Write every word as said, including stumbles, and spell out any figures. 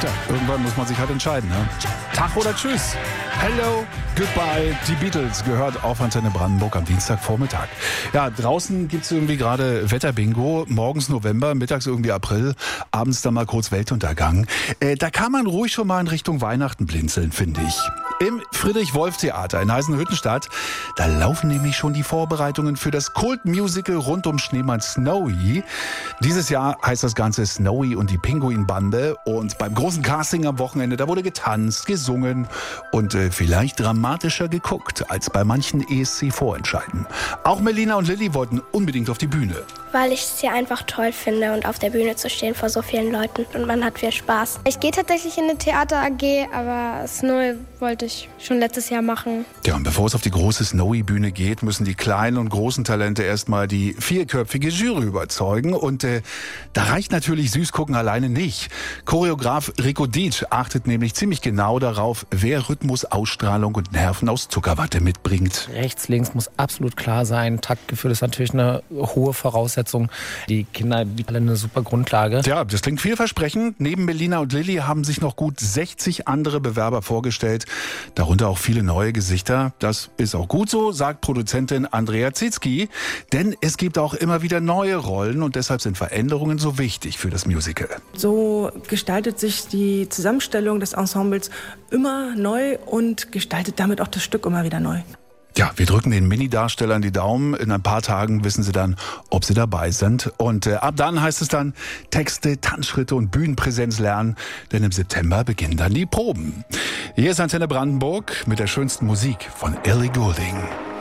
Tja, irgendwann muss man sich halt entscheiden. Ne? Tag oder Tschüss. Hello, goodbye. Die Beatles gehört auf Antenne Brandenburg am Dienstagvormittag. Ja, draußen gibt's irgendwie gerade Wetterbingo. Morgens November, mittags irgendwie April, abends dann mal kurz Weltuntergang. Äh, da kann man ruhig schon mal in Richtung Weihnachten blinzeln, finde ich. Im Friedrich-Wolf-Theater in Eisenhüttenstadt, da laufen nämlich schon die Vorbereitungen für das Kult-Musical rund um Schneemann Snowy. Dieses Jahr heißt das Ganze Snowy und die Pinguinbande. Und beim großen Casting am Wochenende, da wurde getanzt, gesungen und äh, vielleicht dramatischer geguckt als bei manchen E S C-Vorentscheiden. Auch Melina und Lilly wollten unbedingt auf die Bühne. Weil ich es hier einfach toll finde und auf der Bühne zu stehen vor so vielen Leuten. Und man hat viel Spaß. Ich gehe tatsächlich in eine Theater-A G, aber Snowy wollte ich schon letztes Jahr machen. Ja, und bevor es auf die große Snowy-Bühne geht, müssen die kleinen und großen Talente erstmal die vierköpfige Jury überzeugen. Und äh, da reicht natürlich Süßgucken alleine nicht. Choreograf Rico Dietsch achtet nämlich ziemlich genau darauf, wer Rhythmus, Ausstrahlung und Nerven aus Zuckerwatte mitbringt. Rechts, links muss absolut klar sein. Taktgefühl ist natürlich eine hohe Voraussetzung. Die Kinder, die alle eine super Grundlage. Ja, das klingt vielversprechend. Neben Melina und Lilly haben sich noch gut sechzig andere Bewerber vorgestellt. Darunter auch viele neue Gesichter. Das ist auch gut so, sagt Produzentin Andrea Zitzki. Denn es gibt auch immer wieder neue Rollen und deshalb sind Veränderungen so wichtig für das Musical. So gestaltet sich die Zusammenstellung des Ensembles immer neu und gestaltet damit auch das Stück immer wieder neu. Ja, wir drücken den Mini-Darstellern die Daumen. In ein paar Tagen wissen sie dann, ob sie dabei sind. Und äh, ab dann heißt es dann Texte, Tanzschritte und Bühnenpräsenz lernen. Denn im September beginnen dann die Proben. Hier ist Antenne Brandenburg mit der schönsten Musik von Ellie Goulding.